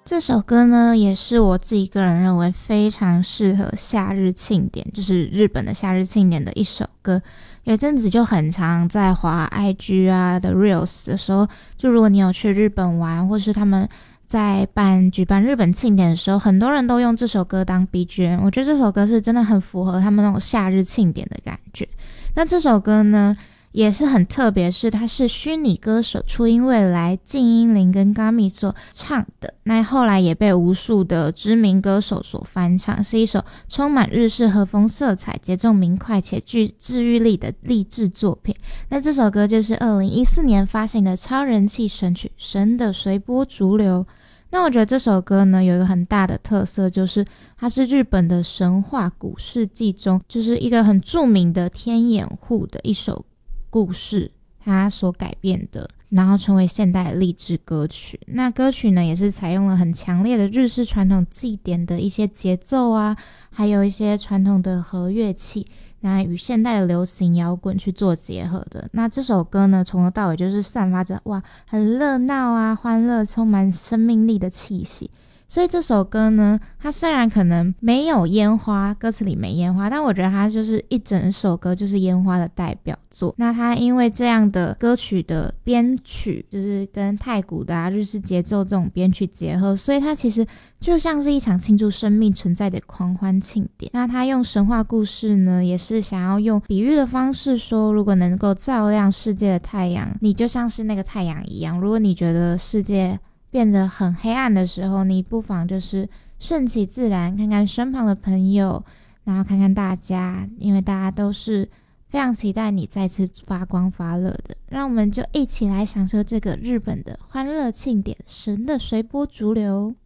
这首歌呢，也是我自己个人认为非常适合夏日庆典，就是日本的夏日庆典的一首歌。有一阵子就很常在滑 IG 啊的 Reels 的时候，就如果你有去日本玩，或是他们在举办日本庆典的时候，很多人都用这首歌当 BGM。我觉得这首歌是真的很符合他们那种夏日庆典的感觉。那这首歌呢，也是很特别，是它是虚拟歌手初音未来、静音玲跟 Gami 所唱的，那后来也被无数的知名歌手所翻唱，是一首充满日式和风色彩、节奏明快且具治愈力的励志作品。那这首歌就是2014年发行的超人气神曲《神的随波逐流》。那我觉得这首歌呢，有一个很大的特色，就是它是日本的神话古事记中，就是一个很著名的天眼户的一首故事，它所改编的，然后成为现代的励志歌曲。那歌曲呢，也是采用了很强烈的日式传统祭典的一些节奏啊，还有一些传统的和乐器，那与现代的流行摇滚去做结合的。那这首歌呢，从头到尾就是散发着很热闹啊、欢乐、充满生命力的气息。所以这首歌呢，它虽然可能没有烟花，歌词里没烟花，但我觉得它就是一整首歌就是烟花的代表作。那它因为这样的歌曲的编曲，就是跟太鼓的日式节奏这种编曲结合，所以它其实就像是一场庆祝生命存在的狂欢庆典。那它用神话故事呢，也是想要用比喻的方式说，如果能够照亮世界的太阳，你就像是那个太阳一样。如果你觉得世界变得很黑暗的时候，你不妨就是顺其自然，看看身旁的朋友，然后看看大家，因为大家都是非常期待你再次发光发热的。让我们就一起来享受这个日本的欢乐庆典，神的随波逐流。